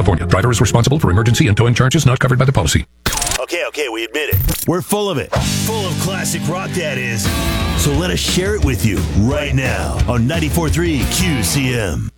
California. Driver is responsible for emergency and towing charges not covered by the policy. Okay, we admit it. We're full of it. Full of classic rock, that is. So let us share it with you right now on 94.3 QCM.